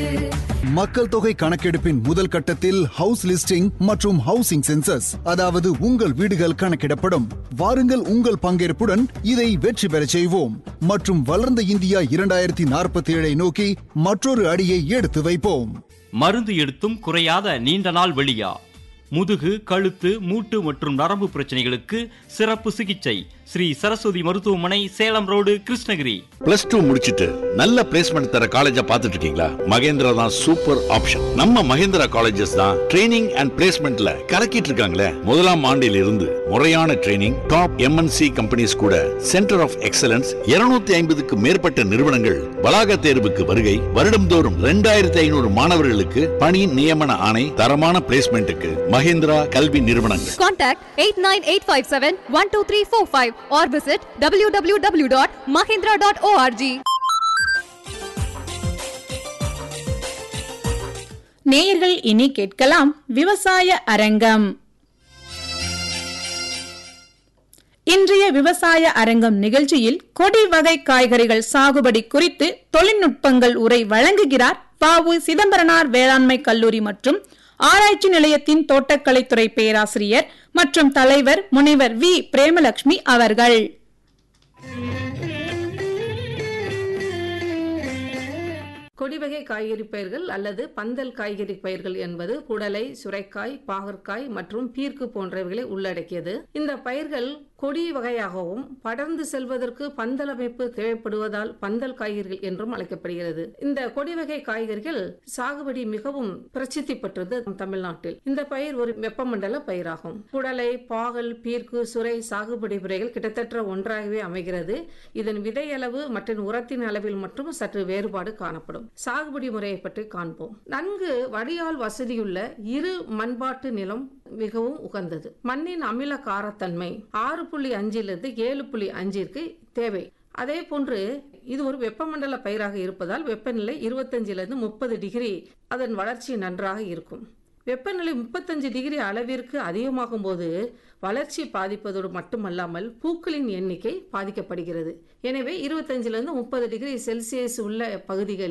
மக்கள் தொகை கணக்கெடுப்பின் முதல் கட்டத்தில் ஹவுஸ் லிஸ்டிங் மற்றும் ஹவுசிங் சென்சஸ், அதாவது உங்கள் வீடுகள் கணக்கிடப்படும். வாருங்கள், உங்கள் பங்கேற்புடன் இதை வெற்றி பெற செய்வோம் மற்றும் வளர்ந்த இந்தியா 2047 நோக்கி மற்றொரு அடியை எடுத்து வைப்போம். மருந்து எடுத்தும் குறையாத நீண்ட நாள் வெளியா, முதுகு, கழுத்து, மூட்டு மற்றும் நரம்பு பிரச்சனைகளுக்கு சிறப்பு சிகிச்சை ஸ்ரீ சரஸ்வதி மருத்துவமனை, சேலம் ரோடு, கிருஷ்ணகிரி. +2 முடிச்சிட்டு நல்ல பிளேஸ்மெண்ட் தர காலேஜா பார்த்துட்டு இருக்கீங்களா? மகேந்திரா தான் சூப்பர் ஆப்ஷன். நம்ம மகேந்திரா காலேஜஸ் தான் ட்ரைனிங் அண்ட் பிளேஸ்மெண்ட்ல கலக்கிட்டு இருக்காங்களே. முதலாம் ஆண்டில் இருந்து முறையான ட்ரைனிங், டாப் MNC கம்பெனிஸ் கூட சென்டர் ஆஃப் எக்ஸலன்ஸ் 250க்கு மேற்பட்ட நிறுவனங்கள் வளாக தேர்வுக்கு வருகை. வருடம்தோறும் 2500 மாணவர்களுக்கு பணி நியமன ஆணை. தரமான பிளேஸ்மெண்ட்டுக்கு மகேந்திரா கல்வி நிறுவனங்கள். Contact 8985712345 or visit www.mahindra.org. நேயர்கள் இனி கேட்கலாம் விவசாய அரங்கம். இன்றைய விவசாய அரங்கம் நிகழ்ச்சியில் கொடி வகை காய்கறிகள் சாகுபடி குறித்து தொழில்நுட்பங்கள் உரை வழங்குகிறார் வ.உ. சிதம்பரனார் வேளாண்மை கல்லூரி மற்றும் ஆராய்ச்சி நிலையத்தின் தோட்டக்கலைத்துறை பேராசிரியர் மற்றும் தலைவர் முனைவர் வி. பிரேமலட்சுமி அவர்கள். கொடிவகை காய்கறி பயிர்கள் அல்லது பந்தல் காய்கறி பயிர்கள் என்பது புடலை, சுரைக்காய், பாகற்காய் மற்றும் பீர்க்கு போன்றவைகளை உள்ளடக்கியது. இந்த பயிர்கள் கொடி வகையாகவும் படர்ந்து செல்வதற்கு பந்தல் அமைப்பு தேவைப்படுவதால் பந்தல் காய்கறிகள் என்றும் அழைக்கப்படுகிறது. இந்த கொடி வகை காய்கறிகள் சாகுபடி மிகவும் பிரசித்தி பெற்றது தமிழ்நாட்டில். இந்த பயிர் ஒரு வெப்பமண்டல பயிராகும். புடலை, பாகல், பீர்க்கு, சுரை சாகுபடி முறைகள் கிட்டத்தட்ட ஒன்றாகவே அமைகிறது. இதன் விதை அளவு மற்றும் உரத்தின் அளவில் மட்டும் சற்று வேறுபாடு காணப்படும். சாகுபடி முறையை பற்றி காண்போம். நன்கு வடிகால் வசதியுள்ள இரு மண்பாட்டு நிலம் மிகவும் உகந்தது. மண்ணின் அமில காரத்தன்மை 6.5 7.5 தேவை. அதே போன்று இது ஒரு வெப்பமண்டல பயிராக இருப்பதால் வெப்பநிலை 25 30 டிகிரி அதன் வளர்ச்சி நன்றாக இருக்கும். வெப்பநிலை 35 டிகிரி அளவிற்கு அதிகமாகும் போது வளர்ச்சி பாதிப்பதோடு மட்டுமல்லாமல் பூக்களின் எண்ணிக்கை பாதிக்கப்படுகிறது. எனவே 25 30 டிகிரி செல்சியஸ் உள்ள பகுதிகளில்